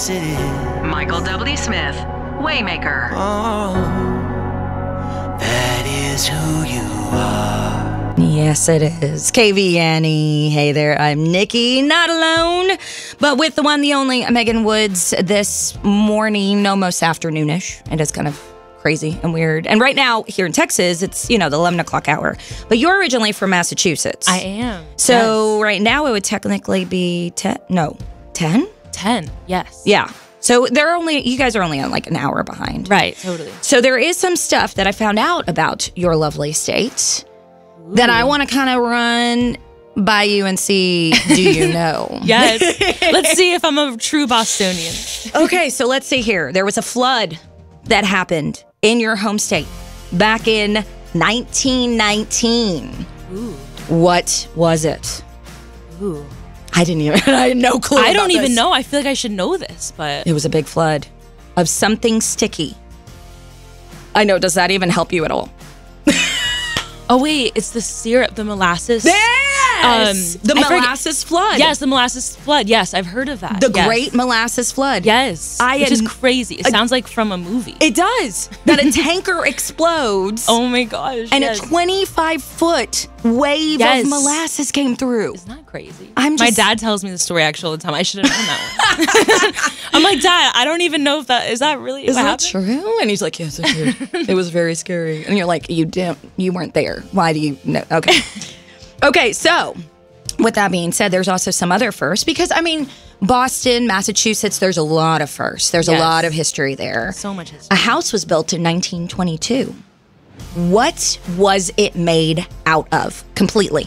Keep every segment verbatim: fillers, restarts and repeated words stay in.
City. Michael W. Smith, Waymaker. Oh, that is who you are. Yes, it is. K V N E. Hey there, I'm Nikki. Not alone, but with the one, the only Megan Woods this morning, almost afternoonish. It is kind of crazy and weird. And right now, here in Texas, it's, you know, the eleven o'clock hour. But you're originally from Massachusetts. I am. So yes. Right now, it would technically be ten. No, ten? ten, yes. Yeah. So they're only, you guys are only on like an hour behind. Right, totally. So there is some stuff that I found out about your lovely state Ooh. that I want to kind of run by you and see, do you know? Yes. Let's see if I'm a true Bostonian. Okay, so let's see here. There was a flood that happened in your home state back in nineteen nineteen. Ooh. What was it? Ooh. I didn't even, I had no clue. I don't about even this. know. I feel like I should know this, but. It was a big flood of something sticky. I know, does that even help you at all? Oh, wait, it's the syrup, the molasses. Yes! Um, the I forget- molasses flood. Yes, the molasses flood. Yes, I've heard of that. The yes. Great Molasses Flood. Yes. I which had- is crazy. It I- sounds like from a movie. It does. That a tanker explodes. Oh my gosh. And yes. a twenty-five foot wave Yes. of molasses came through. Isn't that crazy? I'm My just- dad tells me the story actually all the time. I should have known that one. I'm like, Dad, I don't even know if that, is that really Is what that happened? true? And he's like, yes, it did. It was very scary. And you're like, you didn't, you weren't there. Why do you know? Okay. Okay, so with that being said, there's also some other firsts because, I mean, Boston, Massachusetts, there's a lot of firsts. There's Yes. a lot of history there. So much A history. house was built in nineteen twenty-two. What was it made out of completely?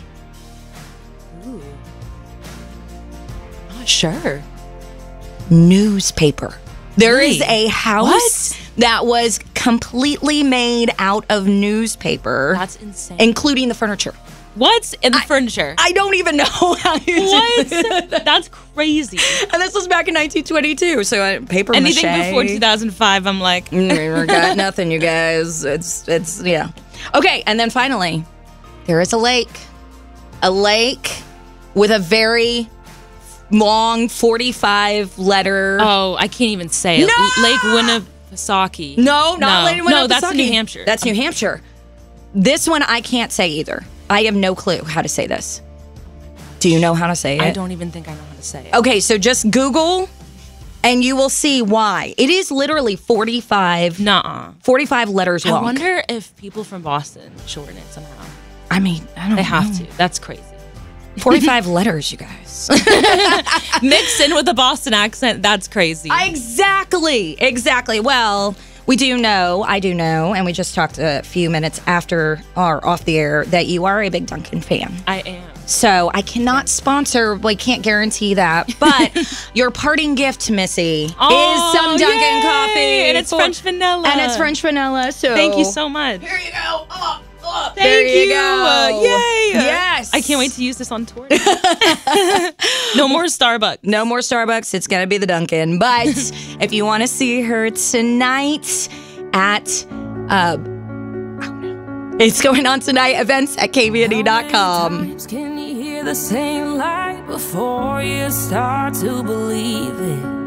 Not sure. Newspaper. There is Really? a house What? that was completely made out of newspaper, That's insane. including the furniture. What's in the furniture? I don't even know how you What? did that. That's crazy. And this was back in nineteen twenty-two, so uh, paper Anything mache. before two thousand five, I'm like, Mm, got nothing, you guys. It's it's yeah. Okay, and then finally, there is a lake, a lake with a very long forty-five letter. oh, I can't even say it. No! Lake Winnipesaukee. No, not no. Lake No, that's in Winnipesaukee. New Hampshire. That's New Hampshire. This one I can't say either. I have no clue how to say this. Do you know how to say it? I don't even think I know how to say it. Okay, so just Google and you will see why. It is literally forty-five, Nuh-uh. forty-five letters long. I wonder if people from Boston shorten it somehow. I mean, I don't They know. have to. That's crazy. forty-five letters, you guys. Mixed in with the Boston accent, that's crazy. Exactly, exactly. Well, we do know, I do know, and we just talked a few minutes after or off the air that you are a big Dunkin' fan. I am. So I cannot sponsor, well, I can't guarantee that, but your parting gift to Missy Oh, is some Dunkin' yay! coffee. And it's for- French vanilla. And it's French vanilla, so. Thank you so much. Here you go. Oh, oh, Thank there you, you. go. Uh, yay. Yes. I can't wait to use this on tour. No more Starbucks. No more Starbucks. It's going to be the Dunkin'. But if you want to see her tonight at, uh, it's going on tonight, events at K V N E dot com. Can you hear the same light before you start to believe it?